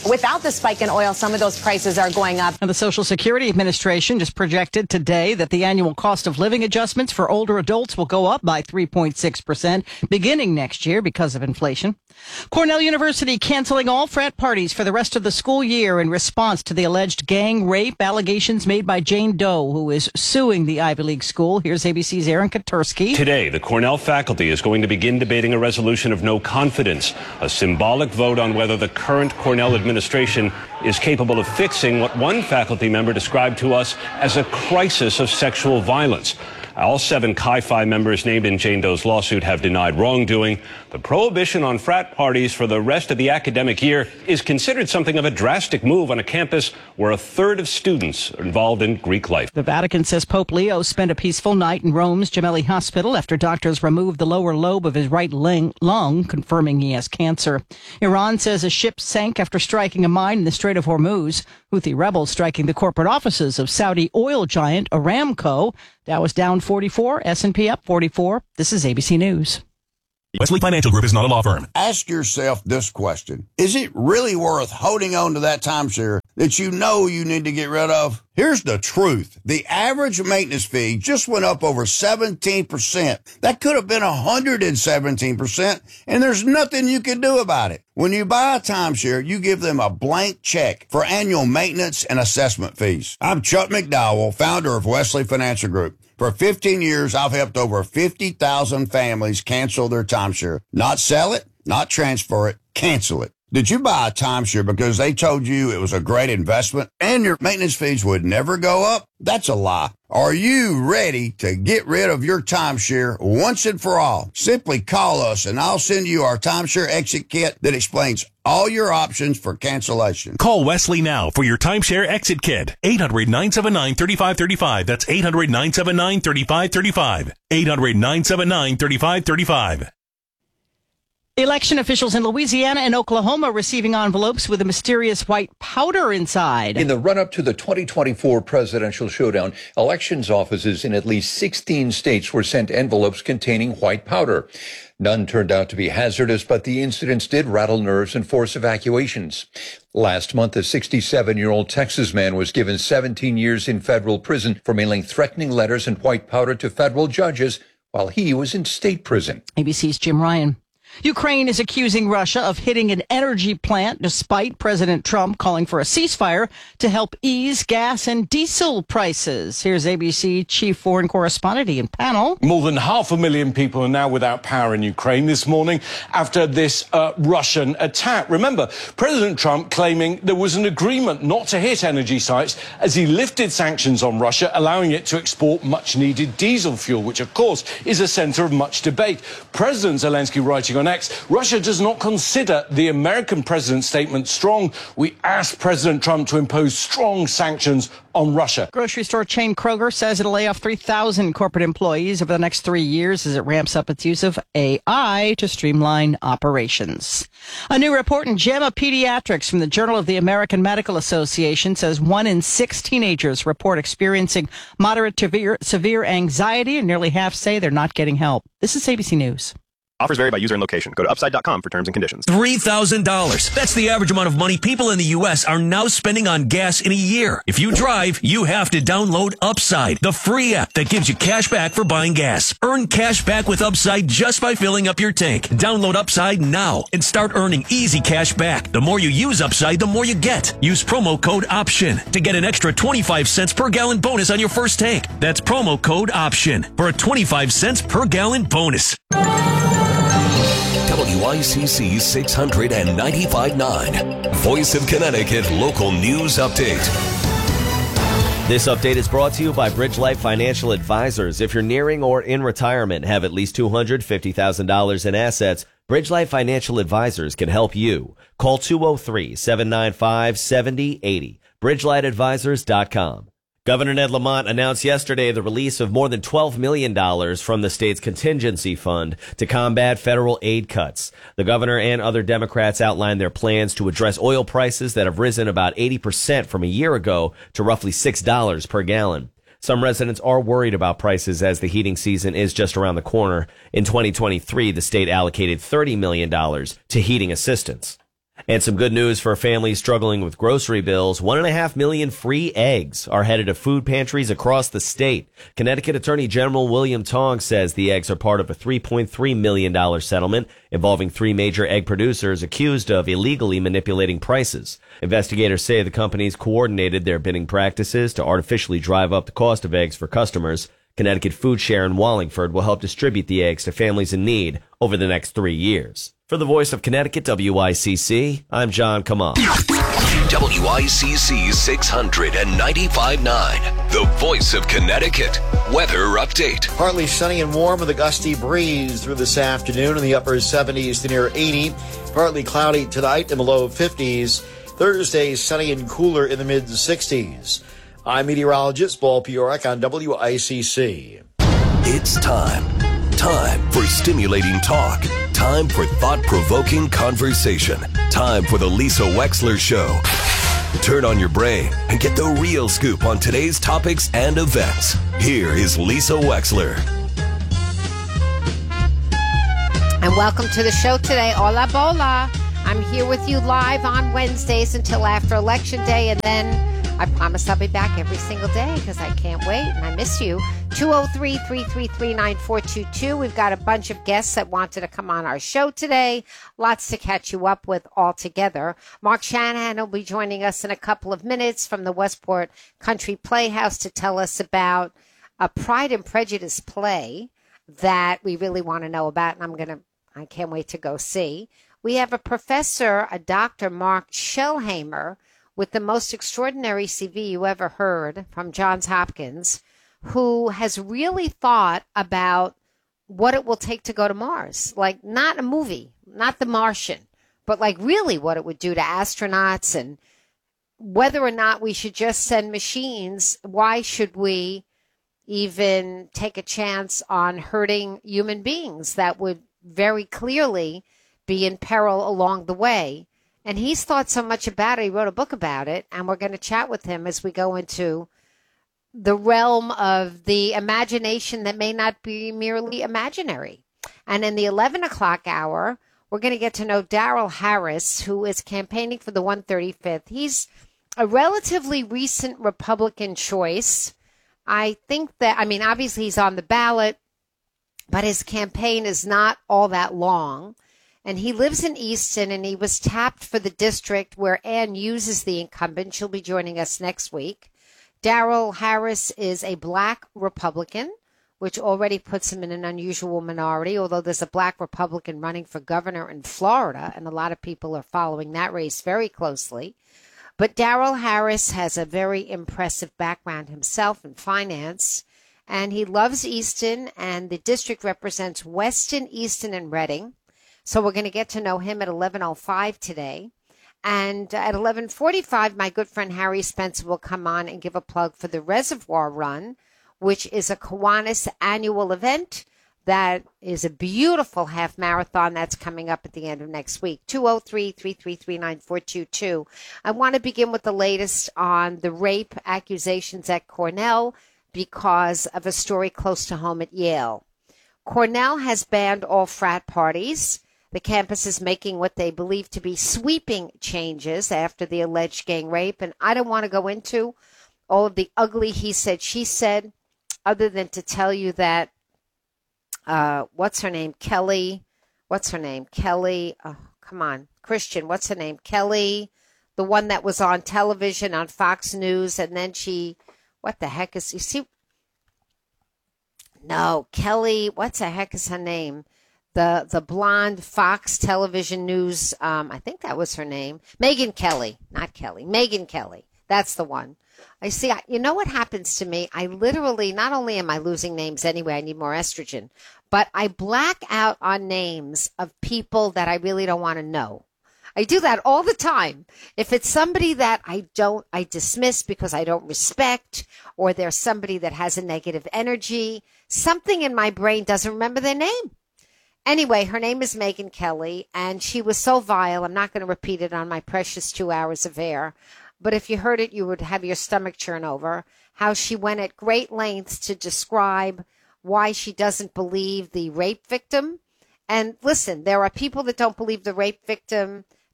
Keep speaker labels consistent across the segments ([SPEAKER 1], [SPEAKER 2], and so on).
[SPEAKER 1] without the spike in oil, some of those prices are going up.
[SPEAKER 2] And the Social Security Administration just projected today that the annual cost of living adjustments for older adults will go up by 3.6% beginning next year because of inflation. Cornell University canceling all frat parties for the rest of the school year in response to the alleged gang rape allegations made by Jane Doe, who is suing the Ivy League school. Here's ABC's Aaron Katursky.
[SPEAKER 3] Today, the Cornell faculty is going to begin debating a resolution of no confidence, a symbolic vote on whether the current Cornell administration is capable of fixing what one faculty member described to us as a crisis of sexual violence. All 7 Chi Phi members named in Jane Doe's lawsuit have denied wrongdoing. The prohibition on frat parties for the rest of the academic year is considered something of a drastic move on a campus where a third of students are involved in Greek life.
[SPEAKER 2] The Vatican says Pope Leo spent a peaceful night in Rome's Gemelli Hospital after doctors removed the lower lobe of his right lung, confirming he has cancer. Iran says a ship sank after striking a mine in the Strait of Hormuz. Houthi rebels striking the corporate offices of Saudi oil giant Aramco. Dow was down 44, S&P up 44. This is ABC News.
[SPEAKER 4] Wesley Financial Group is not a law firm.
[SPEAKER 5] Ask yourself this question. Is it really worth holding on to that timeshare that you know you need to get rid of? Here's the truth. The average maintenance fee just went up over 17%. That could have been 117%, and there's nothing you can do about it. When you buy a timeshare, you give them a blank check for annual maintenance and assessment fees. I'm Chuck McDowell, founder of Wesley Financial Group. For 15 years, I've helped over 50,000 families cancel their timeshare. Not sell it, not transfer it, cancel it. Did you buy a timeshare because they told you it was a great investment and your maintenance fees would never go up? That's a lie. Are you ready to get rid of your timeshare once and for all? Simply call us and I'll send you our timeshare exit kit that explains all your options for cancellation.
[SPEAKER 4] Call Wesley now for your timeshare exit kit. 800-979-3535. That's 800-979-3535. 800-979-3535.
[SPEAKER 2] Election officials in Louisiana and Oklahoma receiving envelopes with a mysterious white powder inside.
[SPEAKER 6] In the run-up to the 2024 presidential showdown, elections offices in at least 16 states were sent envelopes containing white powder. None turned out to be hazardous, but the incidents did rattle nerves and force evacuations. Last month, a 67-year-old Texas man was given 17 years in federal prison for mailing threatening letters and white powder to federal judges while he was in state prison.
[SPEAKER 2] ABC's Jim Ryan. Ukraine is accusing Russia of hitting an energy plant despite President Trump calling for a ceasefire to help ease gas and diesel prices. Here's ABC chief foreign correspondent Ian Pannell.
[SPEAKER 7] More than 500,000 people are now without power in Ukraine this morning after this Russian attack. Remember, President Trump claiming there was an agreement not to hit energy sites as he lifted sanctions on Russia, allowing it to export much-needed diesel fuel, which, of course, is a center of much debate. President Zelensky writing on X, Russia does not consider the American president's statement strong. We ask President Trump to impose strong sanctions on Russia.
[SPEAKER 2] Grocery store chain Kroger says it'll lay off 3,000 corporate employees over the next 3 years as it ramps up its use of AI to streamline operations. A new report in JAMA Pediatrics from the Journal of the American Medical Association says 1 in 6 teenagers report experiencing moderate to severe anxiety, and nearly half say they're not getting help. This is ABC News.
[SPEAKER 8] Offers vary by user and location. Go to upside.com for terms and conditions.
[SPEAKER 9] $3,000. That's the average amount of money people in the U.S. are now spending on gas in a year. If you drive, you have to download Upside, the free app that gives you cash back for buying gas. Earn cash back with Upside just by filling up your tank. Download Upside now and start earning easy cash back. The more you use Upside, the more you get. Use promo code OPTION to get an extra 25 cents per gallon bonus on your first tank. That's promo code OPTION for a 25 cents per gallon bonus.
[SPEAKER 10] WICC 695.9, Voice of Connecticut Local News Update.
[SPEAKER 11] This update is brought to you by Bridge Life Financial Advisors. If you're nearing or in retirement, have at least $250,000 in assets, Bridge Life Financial Advisors can help you. Call 203-795-7080. BridgeLightAdvisors.com. Governor Ned Lamont announced yesterday the release of more than $12 million from the state's contingency fund to combat federal aid cuts. The governor and other Democrats outlined their plans to address oil prices that have risen about 80% from a year ago to roughly $6 per gallon. Some residents are worried about prices as the heating season is just around the corner. In 2023, the state allocated $30 million to heating assistance. And some good news for families struggling with grocery bills. 1.5 million free eggs are headed to food pantries across the state. Connecticut Attorney General William Tong says the eggs are part of a $3.3 million settlement involving 3 major egg producers accused of illegally manipulating prices. Investigators say the companies coordinated their bidding practices to artificially drive up the cost of eggs for customers. Connecticut Food Share in Wallingford will help distribute the eggs to families in need over the next 3 years. For the Voice of Connecticut, WICC, I'm John Kamal.
[SPEAKER 10] WICC 695.9, the Voice of Connecticut. Weather update.
[SPEAKER 12] Partly sunny and warm with a gusty breeze through this afternoon in the upper 70s to near 80. Partly cloudy tonight in the low 50s. Thursday, sunny and cooler in the mid-60s. I'm meteorologist Paul Piorek on WICC.
[SPEAKER 10] It's time for stimulating talk. Time for thought-provoking conversation. Time for the Lisa Wexler Show. Turn on your brain and get the real scoop on today's topics and events. Here is Lisa Wexler.
[SPEAKER 13] And welcome to the show today. Hola, bola. I'm here with you live on Wednesdays until after Election Day, and then I promise I'll be back every single day because I can't wait and I miss you. 203-333-9422. We've got a bunch of guests that wanted to come on our show today. Lots to catch you up with all together. Mark Shanahan will be joining us in a couple of minutes from the Westport Country Playhouse to tell us about a Pride and Prejudice play that we really want to know about, and I can't wait to go see. We have a professor, a Dr. Mark Schellhammer, with the most extraordinary CV you ever heard from Johns Hopkins, who has really thought about what it will take to go to Mars. Like, not a movie, not The Martian, but like really what it would do to astronauts and whether or not we should just send machines. Why should we even take a chance on hurting human beings that would very clearly be in peril along the way? And he's thought so much about it. He wrote a book about it, and we're going to chat with him as we go into the realm of the imagination that may not be merely imaginary. And in the 11 o'clock hour, we're going to get to know Darrell Harris, who is campaigning for the 135th. He's a relatively recent Republican choice. I think that, obviously he's on the ballot, but his campaign is not all that long. And he lives in Easton, and he was tapped for the district where Ann Hughes is the incumbent. She'll be joining us next week. Darrell Harris is a black Republican, which already puts him in an unusual minority, although there's a black Republican running for governor in Florida, and a lot of people are following that race very closely. But Darrell Harris has a very impressive background himself in finance, and he loves Easton, and the district represents Weston, Easton, and Reading. So we're going to get to know him at 11:05 today. And at 11:45, my good friend Harry Spencer will come on and give a plug for the Reservoir Run, which is a Kiwanis annual event that is a beautiful half marathon that's coming up at the end of next week. 203-333-9422. I want to begin with the latest on the rape accusations at Cornell because of a story close to home at Yale. Cornell has banned all frat parties. The campus is making what they believe to be sweeping changes after the alleged gang rape. And I don't want to go into all of the ugly he said, she said, other than to tell you that, what's her name? Kelly. Oh, come on. Christian, what's her name? Kelly, the one that was on television on Fox News. And then what the heck is, you see? No, Kelly, what's the heck is her name? The blonde Fox Television News, I think that was her name. Megyn Kelly, not Kelly. Megyn Kelly. That's the one. You know what happens to me? I literally, not only am I losing names anyway, I need more estrogen, but I black out on names of people that I really don't want to know. I do that all the time. If it's somebody that I dismiss because I don't respect, or there's somebody that has a negative energy, something in my brain doesn't remember their name. Anyway, her name is Megyn Kelly, and she was so vile. I'm not going to repeat it on my precious 2 hours of air, but if you heard it, you would have your stomach churn over, how she went at great lengths to describe why she doesn't believe the rape victim. And listen, there are people that don't believe the rape victim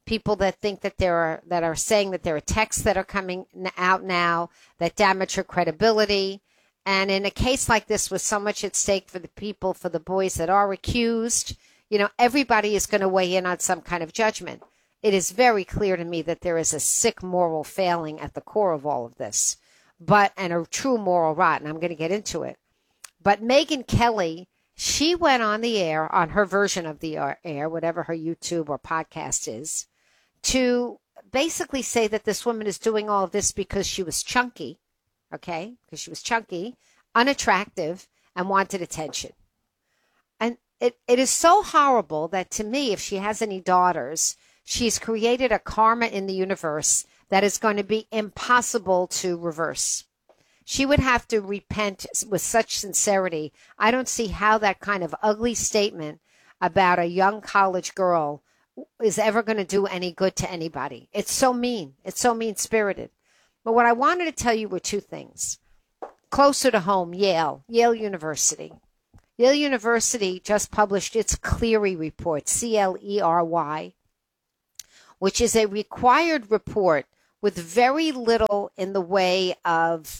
[SPEAKER 13] people that think that that are saying that there are texts that are coming out now that damage her credibility. And in a case like this with so much at stake for the people, for the boys that are accused, everybody is going to weigh in on some kind of judgment. It is very clear to me that there is a sick moral failing at the core of all of this, and a true moral rot, and I'm going to get into it. But Megyn Kelly, she went on the air, on her version of the air, whatever her YouTube or podcast is, to basically say that this woman is doing all of this because she was chunky, okay? Because she was chunky, unattractive, and wanted attention. And it is so horrible that, to me, if she has any daughters, she's created a karma in the universe that is going to be impossible to reverse. She would have to repent with such sincerity. I don't see how that kind of ugly statement about a young college girl is ever going to do any good to anybody. It's so mean. It's so mean-spirited. But what I wanted to tell you were two things. Closer to home, Yale University. Yale University just published its Clery report, C-L-E-R-Y, which is a required report with very little in the way of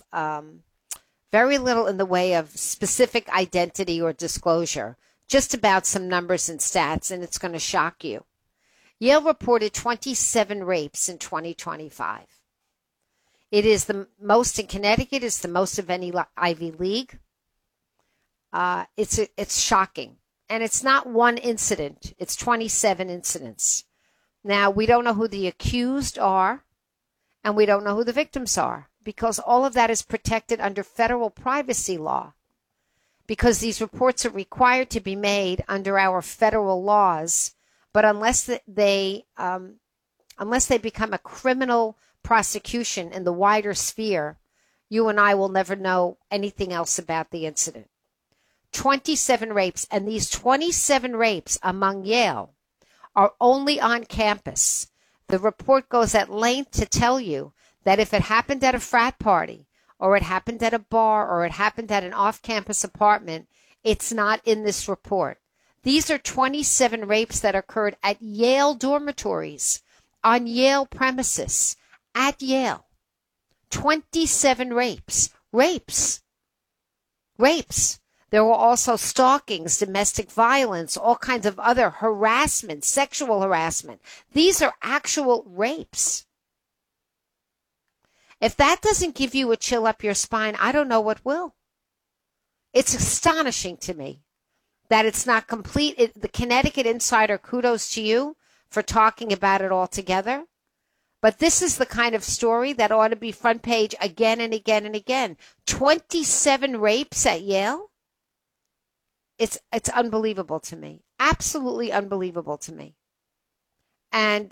[SPEAKER 13] specific identity or disclosure, just about some numbers and stats, and it's going to shock you. Yale reported 27 rapes in 2025. It is the most in Connecticut. It's the most of any Ivy League. It's shocking, and it's not one incident. It's 27 incidents. Now, we don't know who the accused are, and we don't know who the victims are, because all of that is protected under federal privacy law, because these reports are required to be made under our federal laws, but unless they become a criminal prosecution in the wider sphere, you and I will never know anything else about the incident. 27 rapes, and these 27 rapes among Yale are only on campus. The report goes at length to tell you that if it happened at a frat party, or it happened at a bar, or it happened at an off-campus apartment, it's not in this report. These are 27 rapes that occurred at Yale dormitories, on Yale premises, at Yale. 27 rapes. Rapes. There were also stalkings, domestic violence, all kinds of other harassment, sexual harassment. These are actual rapes. If that doesn't give you a chill up your spine, I don't know what will. It's astonishing to me that it's not complete. The Connecticut Insider, kudos to you for talking about it all together. But this is the kind of story that ought to be front page again and again and again. 27 rapes at Yale? It's unbelievable to me. Absolutely unbelievable to me. And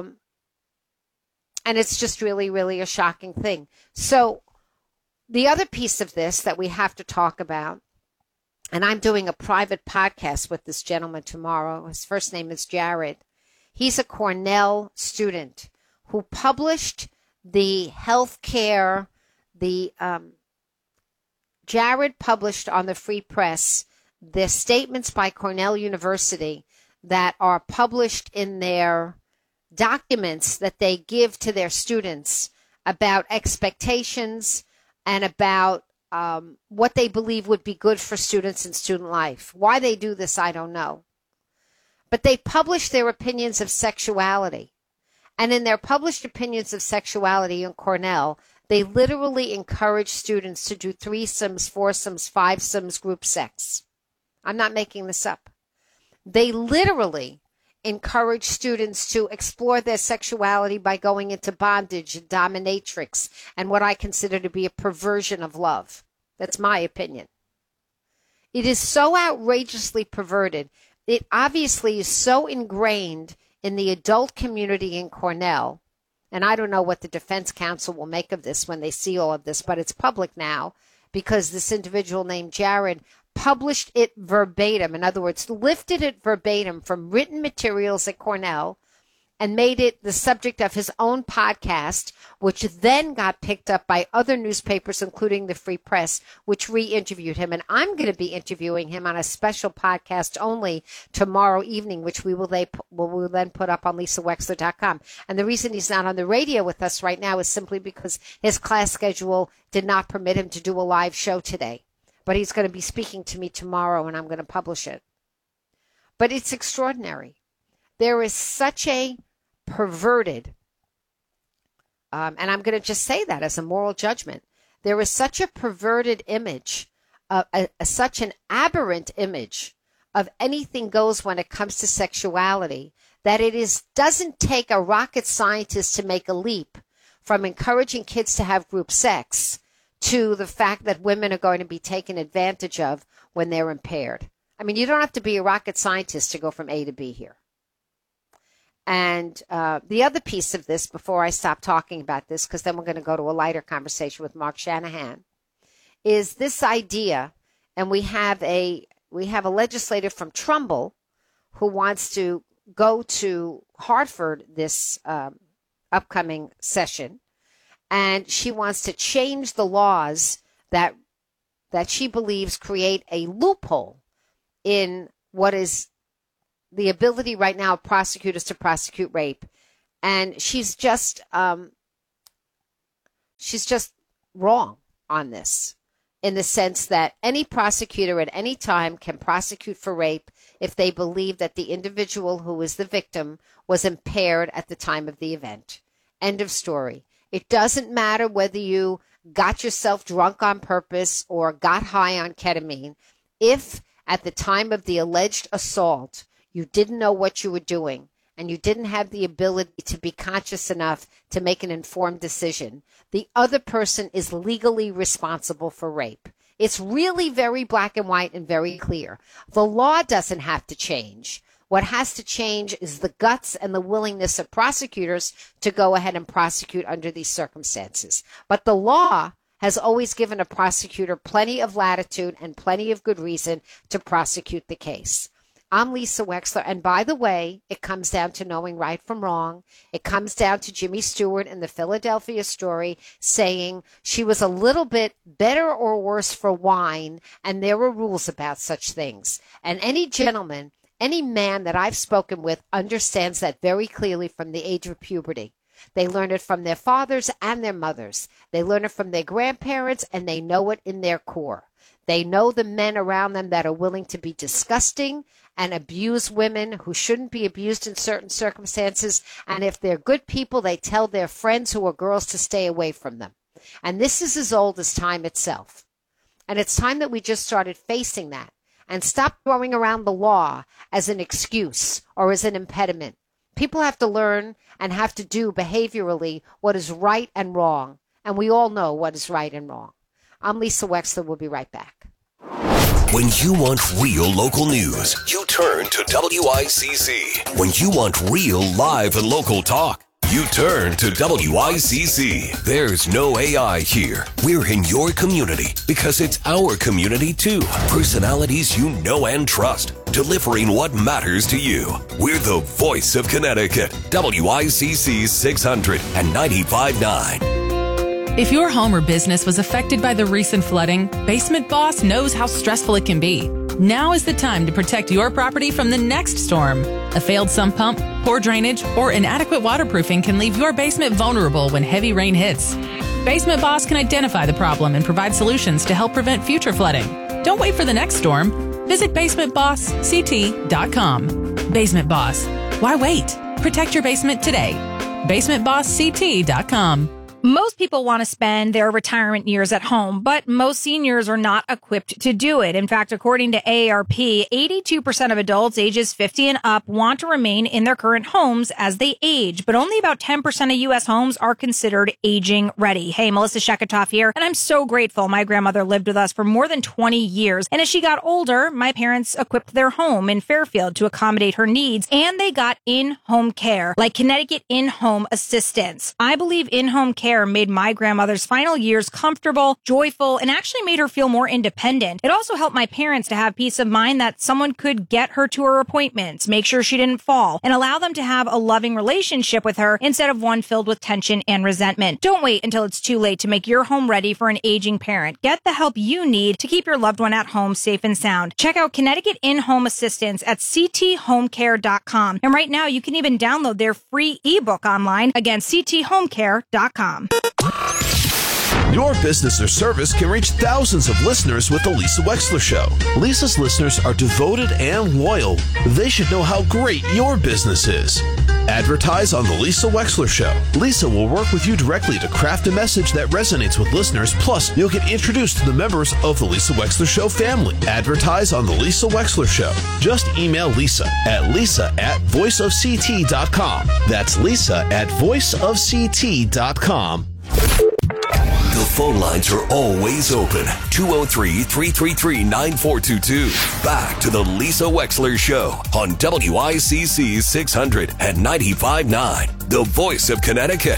[SPEAKER 13] it's just really, really a shocking thing. So the other piece of this that we have to talk about, and I'm doing a private podcast with this gentleman tomorrow. His first name is Jared. He's a Cornell student who published the healthcare, Jared published on the Free Press the statements by Cornell University that are published in their documents that they give to their students about expectations and about what they believe would be good for students in student life. Why they do this, I don't know. But they publish their opinions of sexuality. And in their published opinions of sexuality in Cornell, they literally encourage students to do threesomes, foursomes, fivesomes, group sex. I'm not making this up. They literally encourage students to explore their sexuality by going into bondage, dominatrix, and what I consider to be a perversion of love. That's my opinion. It is so outrageously perverted. It obviously is so ingrained in the adult community in Cornell, and I don't know what the defense counsel will make of this when they see all of this, but it's public now because this individual named Jared published it verbatim. In other words, lifted it verbatim from written materials at Cornell and made it the subject of his own podcast, which then got picked up by other newspapers, including the Free Press, which re-interviewed him. And I'm going to be interviewing him on a special podcast only tomorrow evening, which we will then put up on LisaWexler.com. And the reason he's not on the radio with us right now is simply because his class schedule did not permit him to do a live show today. But he's going to be speaking to me tomorrow, and I'm going to publish it. But it's extraordinary. There is such a perverted, and I'm going to just say that as a moral judgment, there is such a perverted image, such an aberrant image of anything goes when it comes to sexuality, that it doesn't take a rocket scientist to make a leap from encouraging kids to have group sex to the fact that women are going to be taken advantage of when they're impaired. I mean, you don't have to be a rocket scientist to go from A to B here. And the other piece of this, before I stop talking about this, because then we're going to go to a lighter conversation with Mark Shanahan, is this idea, and we have a legislator from Trumbull who wants to go to Hartford this upcoming session, and she wants to change the laws that she believes create a loophole in what is the ability right now of prosecutors to prosecute rape. And she's just wrong on this, in the sense that any prosecutor at any time can prosecute for rape if they believe that the individual who is the victim was impaired at the time of the event. End of story. It doesn't matter whether you got yourself drunk on purpose or got high on ketamine. If at the time of the alleged assault you didn't know what you were doing, and you didn't have the ability to be conscious enough to make an informed decision, the other person is legally responsible for rape. It's really very black and white and very clear. The law doesn't have to change. What has to change is the guts and the willingness of prosecutors to go ahead and prosecute under these circumstances. But the law has always given a prosecutor plenty of latitude and plenty of good reason to prosecute the case. I'm Lisa Wexler, and by the way, it comes down to knowing right from wrong. It comes down to Jimmy Stewart in the Philadelphia Story saying she was a little bit better or worse for wine, and there were rules about such things. And any gentleman, any man that I've spoken with understands that very clearly from the age of puberty. They learn it from their fathers and their mothers. They learn it from their grandparents, and they know it in their core. They know the men around them that are willing to be disgusting and abuse women who shouldn't be abused in certain circumstances. And if they're good people, they tell their friends who are girls to stay away from them. And this is as old as time itself. And it's time that we just started facing that and stop throwing around the law as an excuse or as an impediment. People have to learn and have to do behaviorally what is right and wrong. And we all know what is right and wrong. I'm Lisa Wexler. We'll be right back.
[SPEAKER 10] When you want real local news, you turn to WICC. When you want real live and local talk, you turn to WICC. There's no AI here. We're in your community because it's our community too. Personalities you know and trust, delivering what matters to you. We're the voice of Connecticut. WICC 600 and 95.9.
[SPEAKER 14] If your home or business was affected by the recent flooding, Basement Boss knows how stressful it can be. Now is the time to protect your property from the next storm. A failed sump pump, poor drainage, or inadequate waterproofing can leave your basement vulnerable when heavy rain hits. Basement Boss can identify the problem and provide solutions to help prevent future flooding. Don't wait for the next storm. Visit basementbossct.com. Basement Boss. Why wait? Protect your basement today. basementbossct.com.
[SPEAKER 15] Most people want to spend their retirement years at home, but most seniors are not equipped to do it. In fact, according to AARP, 82% of adults ages 50 and up want to remain in their current homes as they age, but only about 10% of U.S. homes are considered aging ready. Hey, Melissa Sheketoff here, and I'm so grateful my grandmother lived with us for more than 20 years. And as she got older, my parents equipped their home in Fairfield to accommodate her needs, and they got in-home care, like Connecticut In-Home Assistance. I believe in-home care care made my grandmother's final years comfortable, joyful, and actually made her feel more independent. It also helped my parents to have peace of mind that someone could get her to her appointments, make sure she didn't fall, and allow them to have a loving relationship with her instead of one filled with tension and resentment. Don't wait until it's too late to make your home ready for an aging parent. Get the help you need to keep your loved one at home safe and sound. Check out Connecticut In-Home Assistance at cthomecare.com. And right now, you can even download their free ebook online. Again, cthomecare.com.
[SPEAKER 16] Your business or service can reach thousands of listeners with The Lisa Wexler Show. Lisa's listeners are devoted and loyal. They should know how great your business is. Advertise on The Lisa Wexler Show. Lisa will work with you directly to craft a message that resonates with listeners. Plus, you'll get introduced to the members of The Lisa Wexler Show family. Advertise on The Lisa Wexler Show. Just email Lisa at voiceofct.com. That's Lisa at voiceofct.com.
[SPEAKER 10] The phone lines are always open. 203-333-9422. Back to the Lisa Wexler Show on WICC 600 and 95.9, the voice of Connecticut.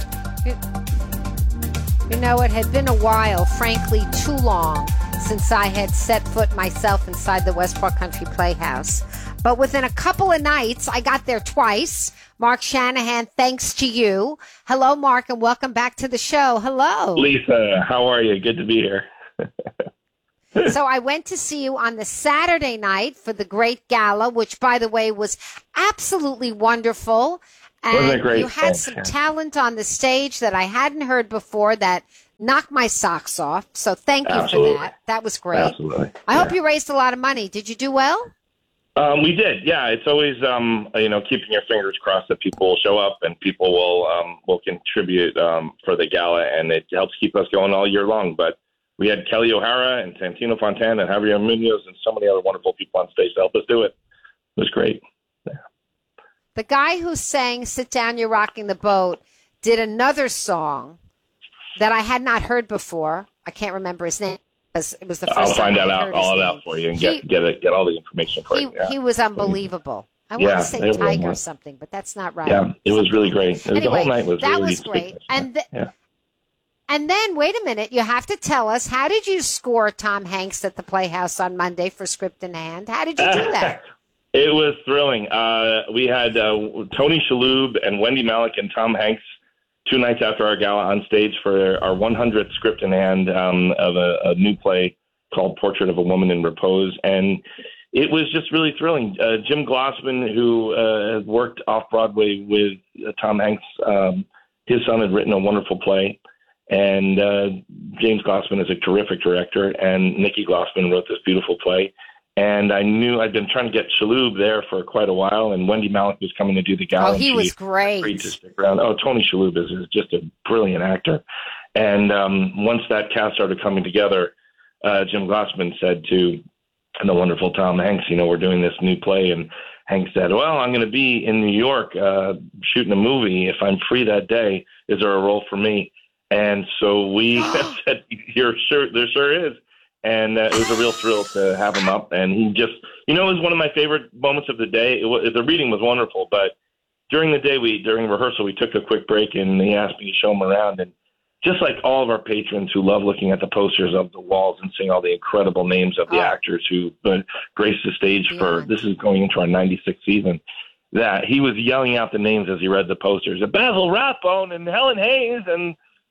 [SPEAKER 13] You know, it had been a while, frankly, too long, since I had set foot myself inside the Westport Country Playhouse. But within a couple of nights, I got there twice. Mark Shanahan, thanks to you. Hello, Mark, and welcome back to the show. Hello.
[SPEAKER 17] Lisa, how are you? Good to be here.
[SPEAKER 13] So I went to see you on the Saturday night for the great gala, which, by the way, was absolutely wonderful. And
[SPEAKER 17] wasn't it great?
[SPEAKER 13] You had some talent on the stage that I hadn't heard before that knocked my socks off. So thank you for that. That was great.
[SPEAKER 17] Absolutely.
[SPEAKER 13] I hope you raised a lot of money. Did you do well?
[SPEAKER 17] We did, yeah. It's always, keeping your fingers crossed that people will show up and people will contribute for the gala, and it helps keep us going all year long. But we had Kelly O'Hara and Santino Fontana and Javier Munoz and so many other wonderful people on stage to help us do it. It was great. Yeah.
[SPEAKER 13] The guy who sang "Sit Down, You're Rocking the Boat" did another song that I had not heard before. I can't remember his name. It was the first
[SPEAKER 17] I'll find
[SPEAKER 13] time
[SPEAKER 17] that out, all of that for you, and get all the information for you. Yeah.
[SPEAKER 13] He was unbelievable. I want to say Tiger or something, but that's not right.
[SPEAKER 17] Yeah, it was really great.
[SPEAKER 13] Anyway,
[SPEAKER 17] the whole night was
[SPEAKER 13] that
[SPEAKER 17] really
[SPEAKER 13] was great. And
[SPEAKER 17] yeah.
[SPEAKER 13] And then, wait a minute, you have to tell us, how did you score Tom Hanks at the Playhouse on Monday for Script in Hand? How did you do that?
[SPEAKER 17] It was thrilling. We had Tony Shalhoub and Wendy Malick and Tom Hanks 2 nights after our gala on stage for our 100th Script in Hand of a new play called Portrait of a Woman in Repose. And it was just really thrilling. Jim Glossman, who had worked off-Broadway with Tom Hanks, his son had written a wonderful play. And James Glossman is a terrific director, and Nikki Glossman wrote this beautiful play. And I knew I'd been trying to get Shalhoub there for quite a while, and Wendy Malick was coming to do the gala.
[SPEAKER 13] Oh, he was great.
[SPEAKER 17] Agreed to stick around. Oh, Tony Shalhoub is just a brilliant actor. And once that cast started coming together, Jim Glossman said to the wonderful Tom Hanks, we're doing this new play. And Hanks said, well, I'm going to be in New York shooting a movie. If I'm free that day, is there a role for me? And so we said, there sure is. And it was a real thrill to have him up. And he just, it was one of my favorite moments of the day. The reading was wonderful, but during the day, during rehearsal, we took a quick break, and he asked me to show him around. And just like all of our patrons who love looking at the posters of the walls and seeing all the incredible names of the actors who graced the stage this is going into our 96th season, that he was yelling out the names as he read the posters. Basil Rathbone and Helen Hayes and,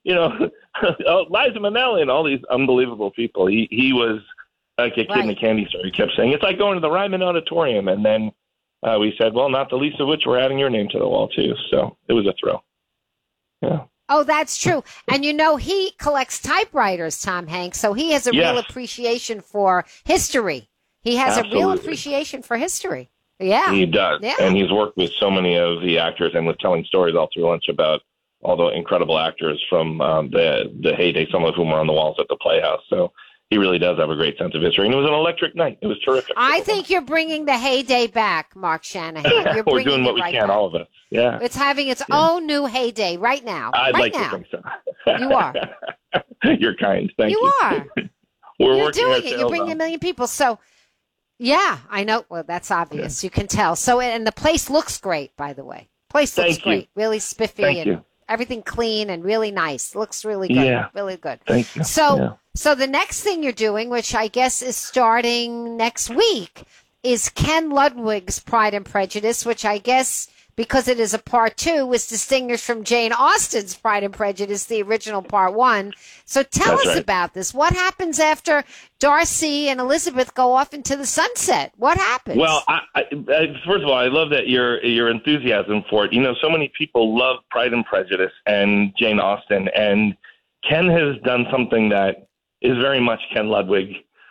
[SPEAKER 17] Liza Minnelli and all these unbelievable people. He was like a kid in a candy store. He kept saying, it's like going to the Ryman Auditorium. And then we said, well, not the least of which we're adding your name to the wall, too. So it was a thrill. Yeah.
[SPEAKER 13] Oh, that's true. And he collects typewriters, Tom Hanks, so he has a real appreciation for history. He has a real appreciation for history. Yeah.
[SPEAKER 17] He does. Yeah. And he's worked with so many of the actors and was telling stories all through lunch about all the incredible actors from the heyday, some of whom were on the walls at the Playhouse. So he really does have a great sense of history. And it was an electric night. It was terrific.
[SPEAKER 13] I think you're bringing the heyday back, Mark Shanahan.
[SPEAKER 17] We're doing what we can, all of us. Yeah.
[SPEAKER 13] It's having its own new heyday right now.
[SPEAKER 17] I'd like
[SPEAKER 13] to
[SPEAKER 17] think so.
[SPEAKER 13] You are.
[SPEAKER 17] You're kind. Thank you.
[SPEAKER 13] You are.
[SPEAKER 17] You're
[SPEAKER 13] working doing it. You're bringing 1 million people. So, yeah, I know. Well, that's obvious. Yeah. You can tell. So, and the place looks great, by the way. Place looks great. Really spiffy.
[SPEAKER 17] Thank you.
[SPEAKER 13] everything clean and really nice. Looks really good.
[SPEAKER 17] Yeah.
[SPEAKER 13] Really good.
[SPEAKER 17] Thank you.
[SPEAKER 13] So the next thing you're doing, which I guess is starting next week, is Ken Ludwig's Pride and Prejudice, which I guess, because it is a part 2, is distinguished from Jane Austen's Pride and Prejudice, the original part 1. So tell us about this. What happens after Darcy and Elizabeth go off into the sunset? What happens?
[SPEAKER 17] Well, I, first of all, I love that your enthusiasm for it. You know, so many people love Pride and Prejudice and Jane Austen, and Ken has done something that is very much Ken Ludwig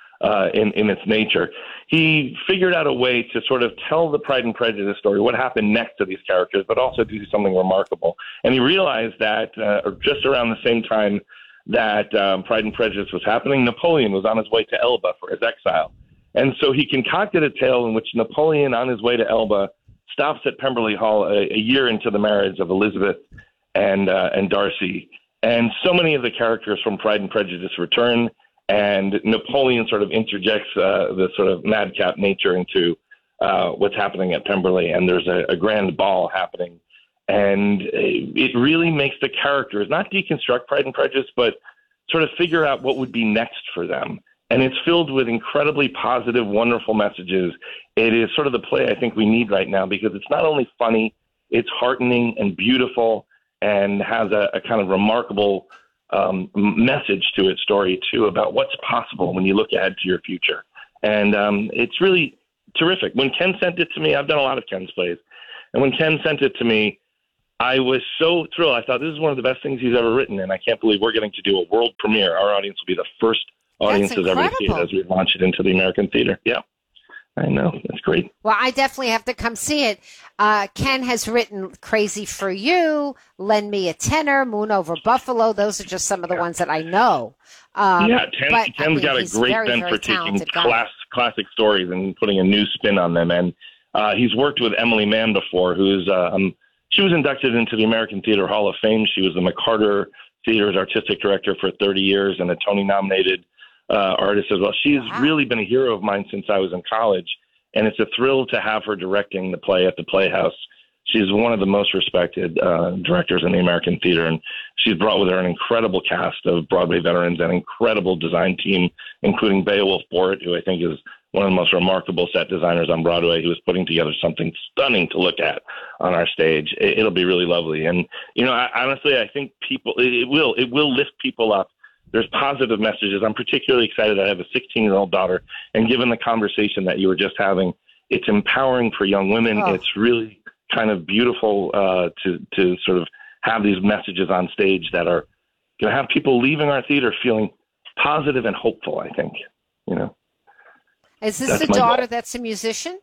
[SPEAKER 17] in its nature. He figured out a way to sort of tell the Pride and Prejudice story, what happened next to these characters, but also do something remarkable. And he realized that just around the same time that Pride and Prejudice was happening, Napoleon was on his way to Elba for his exile. And so he concocted a tale in which Napoleon, on his way to Elba, stops at Pemberley Hall a year into the marriage of Elizabeth and Darcy. And so many of the characters from Pride and Prejudice return, and Napoleon sort of interjects the sort of madcap nature into what's happening at Pemberley, and there's a grand ball happening. And it really makes the characters not deconstruct Pride and Prejudice, but sort of figure out what would be next for them. And it's filled with incredibly positive, wonderful messages. It is sort of the play I think we need right now, because it's not only funny, it's heartening and beautiful and has a kind of remarkable message to its story, too, about what's possible when you look ahead to your future. And it's really terrific. When Ken sent it to me, I've done a lot of Ken's plays, and when Ken sent it to me, I was so thrilled. I thought, this is one of the best things he's ever written, and I can't believe we're getting to do a world premiere. Our audience will be the first audiences ever to see it as we launch it into the American theater. Yeah, I know. That's great.
[SPEAKER 13] Well, I definitely have to come see it. Ken has written Crazy for You, Lend Me a Tenor, Moon Over Buffalo. Those are just some of the ones that I know.
[SPEAKER 17] Ken's got a great bent for taking classic stories and putting a new spin on them. And he's worked with Emily Mann before, who's she was inducted into the American Theater Hall of Fame. She was the McCarter Theater's artistic director for 30 years and a Tony-nominated artist as well. She's really been a hero of mine since I was in college, and it's a thrill to have her directing the play at the Playhouse. She's one of the most respected directors in the American theater, and she's brought with her an incredible cast of Broadway veterans, an incredible design team, including Beowulf Boritt, who I think is one of the most remarkable set designers on Broadway, who is putting together something stunning to look at on our stage. It'll be really lovely. And, you know, honestly, I think it will lift people up. There's positive messages. I'm particularly excited. I have a 16-year-old daughter, and given the conversation that you were just having, it's empowering for young women. Oh. It's really kind of beautiful to sort of have these messages on stage that are going to have people leaving our theater feeling positive and hopeful, I think, you know.
[SPEAKER 13] Is this the daughter that's a musician?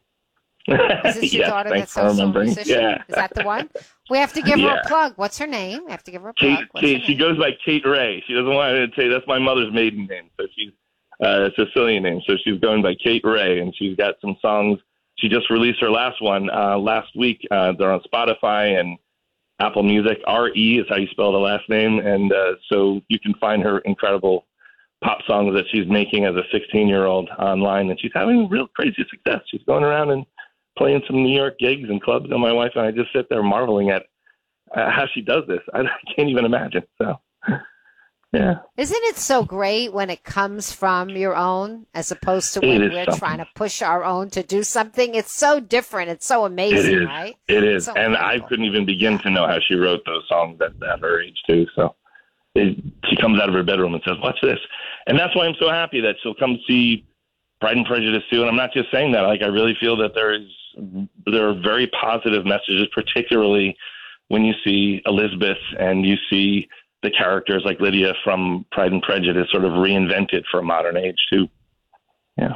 [SPEAKER 13] Is this your daughter that's also a musician?
[SPEAKER 17] Yeah.
[SPEAKER 13] Is that the one? We have to give her a plug. What's her name? We have to give her a plug.
[SPEAKER 17] She goes by Kate Ray. She doesn't want to say that's my mother's maiden name, so she's a Sicilian name. So she's going by Kate Ray, and she's got some songs. She just released her last one last week. They're on Spotify and Apple Music. R.E. is how you spell the last name, and so you can find her incredible pop songs that she's making as a 16-year-old online, and she's having real crazy success. She's going around and playing some New York gigs and clubs, and my wife and I just sit there marveling at how she does this. I can't even imagine. So, yeah.
[SPEAKER 13] Isn't it so great when it comes from your own as opposed to when we're trying to push our own to do something? It's so different. It's so amazing, right?
[SPEAKER 17] It is.
[SPEAKER 13] So
[SPEAKER 17] and I couldn't even begin to know how she wrote those songs at her age, too. So she comes out of her bedroom and says, watch this. And that's why I'm so happy that she'll come see Pride and Prejudice, too. And I'm not just saying that. Like, I really feel that there are very positive messages, particularly when you see Elizabeth and you see the characters like Lydia from Pride and Prejudice sort of reinvented for a modern age, too. Yeah.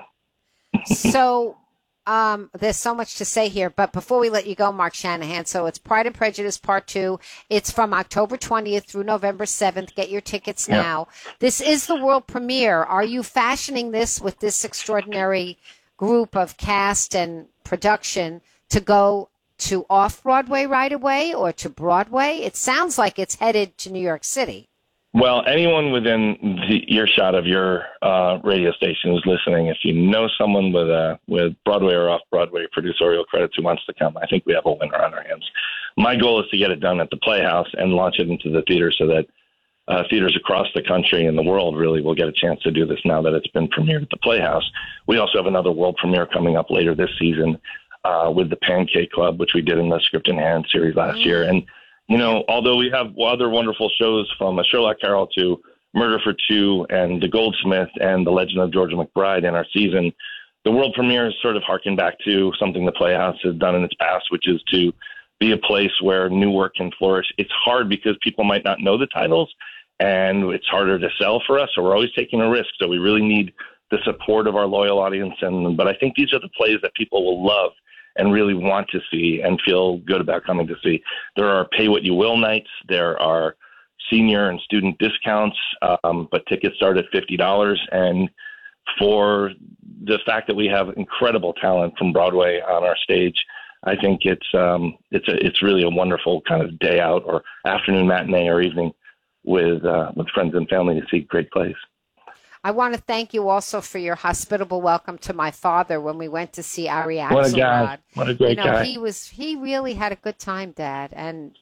[SPEAKER 13] So there's so much to say here, but before we let you go, Mark Shanahan, so it's Pride and Prejudice Part 2. It's from October 20th through November 7th. Get your tickets now. This is the world premiere. Are you fashioning this with this extraordinary group of cast and production to go to off-Broadway right away or to Broadway? It sounds like it's headed to New York City.
[SPEAKER 17] Well, anyone within the earshot of your radio station who's listening, if you know someone with Broadway or off-Broadway producerial credits who wants to come, I think we have a winner on our hands. my goal is to get it done at the Playhouse and launch it into the theater so that theaters across the country and the world really will get a chance to do this now that it's been premiered at the Playhouse. We also have another world premiere coming up later this season with the Pancake Club, which we did in the Script in Hand series last year. And, you know, although we have other wonderful shows from A Sherlock Carol to Murder for Two and The Goldsmith and The Legend of Georgia McBride in our season, the world premiere is sort of harken back to something the Playhouse has done in its past, which is to be a place where new work can flourish. It's hard because people might not know the titles, and it's harder to sell for us, so we're always taking a risk. So we really need the support of our loyal audience. But I think these are the plays that people will love and really want to see and feel good about coming to see. There are pay what you will nights. There are senior and student discounts, but tickets start at $50. And for the fact that we have incredible talent from Broadway on our stage, I think it's really a wonderful kind of day out or afternoon matinee or evening with friends and family to see great plays.
[SPEAKER 13] I want to thank you also for your hospitable welcome to my father when we went to see Ari Axelrod.
[SPEAKER 17] What a guy! What a great guy!
[SPEAKER 13] He really had a good time, Dad, and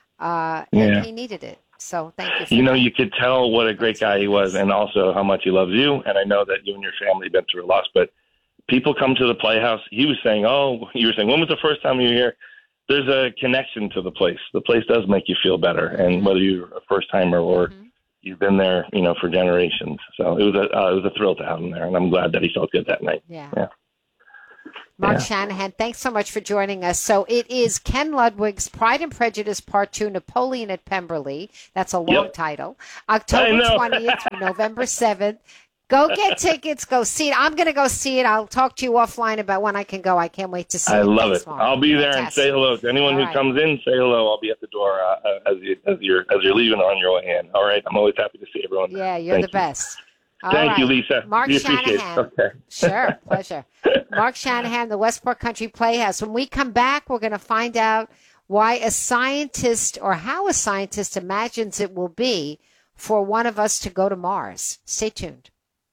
[SPEAKER 13] he needed it. So thank you.
[SPEAKER 17] You know, you could tell what a great guy he was, and also how much he loves you. And I know that you and your family have been through a loss, but people come to the Playhouse. He was saying, you were saying, when was the first time you were here? There's a connection to the place. The place does make you feel better, and whether you're a first timer or you've been there, you know, for generations. So it was a thrill to have him there, and I'm glad that he felt good that night.
[SPEAKER 13] Yeah. Mark Shanahan, thanks so much for joining us. So it is Ken Ludwig's Pride and Prejudice Part 2, Napoleon at Pemberley. That's a long title. October 20th through November 7th. Go get tickets. Go see it. I'm going to go see it. I'll talk to you offline about when I can go. I can't wait to see it.
[SPEAKER 17] I love it.
[SPEAKER 13] Mark.
[SPEAKER 17] I'll be there and say hello to anyone who comes in. Say hello. I'll be at the door as you're leaving on your way in. All right. I'm always happy to see everyone.
[SPEAKER 13] Yeah, you're the best.
[SPEAKER 17] Thank you, Lisa.
[SPEAKER 13] Mark Shanahan.
[SPEAKER 17] Okay.
[SPEAKER 13] Sure. Pleasure. Mark Shanahan, the Westport Country Playhouse. When we come back, we're going to find out why a scientist or how a scientist imagines it will be for one of us to go to Mars. Stay tuned.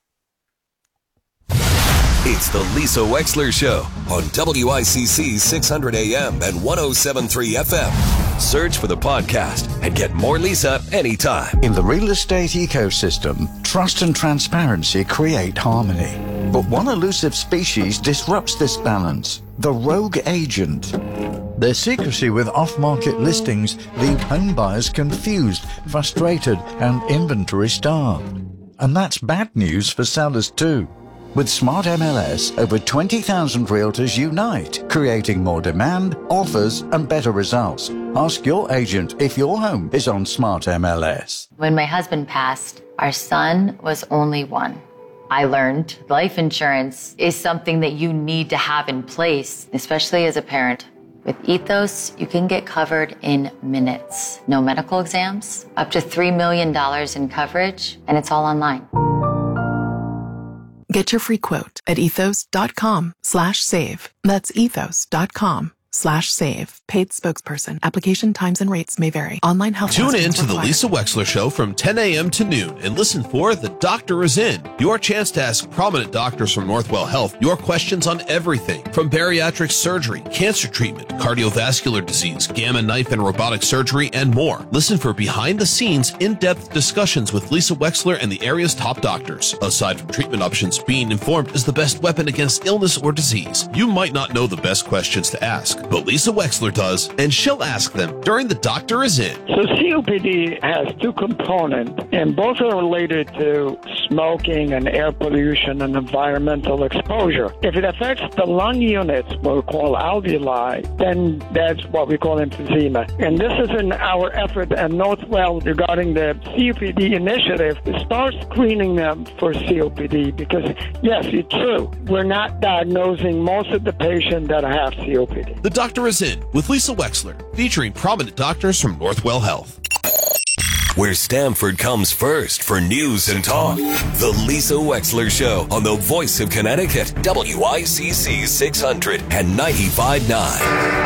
[SPEAKER 10] It's the Lisa Wexler Show on WICC 600 AM and 107.3 FM. Search for the podcast and get more Lisa anytime.
[SPEAKER 18] In the real estate ecosystem, trust and transparency create harmony. But one elusive species disrupts this balance, the rogue agent. Their secrecy with off-market listings leave home buyers confused, frustrated, and inventory starved. And that's bad news for sellers too. With Smart MLS, over 20,000 realtors unite, creating more demand, offers, and better results. Ask your agent if your home is on Smart MLS.
[SPEAKER 19] When my husband passed, our son was only one. I learned life insurance is something that you need to have in place, especially as a parent. With Ethos, you can get covered in minutes. No medical exams, up to $3 million in coverage, and it's all online.
[SPEAKER 20] Get your free quote at ethos.com/save. That's ethos.com/save. Paid spokesperson. Application times and rates may vary. Online health.
[SPEAKER 16] Tune in to the Lisa Wexler Show from 10 a.m. to noon and listen for The Doctor Is In, your chance to ask prominent doctors from Northwell Health your questions on everything from bariatric surgery, cancer treatment, cardiovascular disease, gamma knife and robotic surgery, and more. Listen for behind-the-scenes, in-depth discussions with Lisa Wexler and the area's top doctors. Aside from treatment options, being informed is the best weapon against illness or disease. You might not know the best questions to ask, but Lisa Wexler does, and she'll ask them during The Doctor Is In.
[SPEAKER 21] So COPD has two components, and both are related to smoking and air pollution and environmental exposure. If it affects the lung units, what we call alveoli, then that's what we call emphysema. And this is in our effort at Northwell regarding the COPD initiative to start screening them for COPD, because, yes, it's true, we're not diagnosing most of the patients that have COPD.
[SPEAKER 16] The Doctor Is In with Lisa Wexler, featuring prominent doctors from Northwell Health.
[SPEAKER 10] Where Stamford comes first for news and talk. The Lisa Wexler Show on the Voice of Connecticut, WICC 600 and 95.9.